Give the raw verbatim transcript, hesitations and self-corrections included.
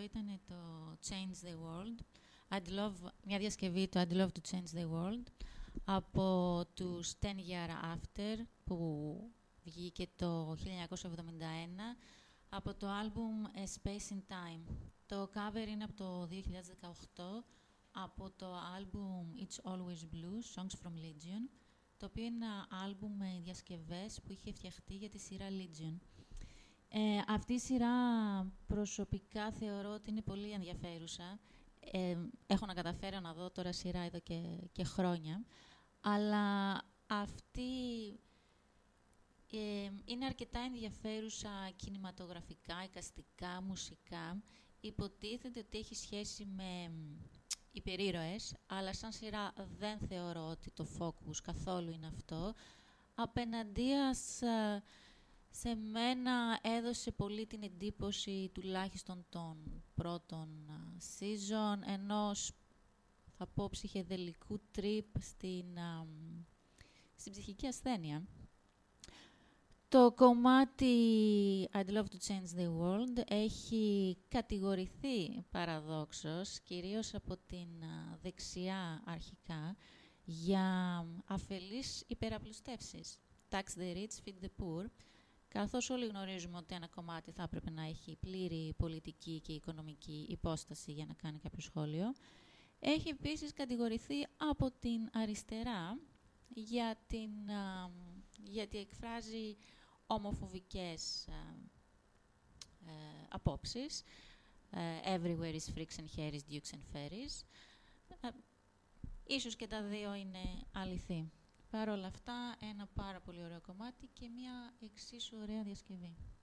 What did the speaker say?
ήταν το Change the World. I'd love, μια διασκευή του I'd love to change the world από τους Ten Year After που βγήκε το χίλια εννιακόσια εβδομήντα ένα από το άλμπουμ A Space in Time. Το cover είναι από το δύο χιλιάδες δεκαοκτώ από το άλμπουμ It's Always Blues, Songs from Legion, το οποίο είναι ένα άλμπουμ με διασκευές που είχε φτιαχτεί για τη σειρά Legion. Ε, αυτή η σειρά προσωπικά θεωρώ ότι είναι πολύ ενδιαφέρουσα. Ε, έχω να καταφέρω να δω τώρα σειρά εδώ και, και χρόνια, αλλά αυτή ε, είναι αρκετά ενδιαφέρουσα κινηματογραφικά, εικαστικά, μουσικά. Υποτίθεται ότι έχει σχέση με υπερήρωες, αλλά σαν σειρά δεν θεωρώ ότι το focus καθόλου είναι αυτό. Απέναντίας σε μένα έδωσε πολύ την εντύπωση τουλάχιστον των πρώτων season ενός, θα πω, ψυχεδελικού trip στην, α, στην ψυχική ασθένεια. Το κομμάτι I'd love to change the world έχει κατηγορηθεί παραδόξως, κυρίως από την δεξιά αρχικά, για αφελείς υπεραπλουστεύσεις. Tax the rich, feed the poor. Καθώς όλοι γνωρίζουμε ότι ένα κομμάτι θα έπρεπε να έχει πλήρη πολιτική και οικονομική υπόσταση για να κάνει κάποιο σχόλιο, έχει επίσης κατηγορηθεί από την αριστερά για την, α, γιατί εκφράζει ομοφοβικές α, ε, απόψεις. Ε, everywhere is freaks and hairies, dukes and fairies. Ε, ίσως και τα δύο είναι αληθή. Παρ' όλα αυτά, ένα πάρα πολύ ωραίο κομμάτι και μια εξίσου ωραία διασκευή.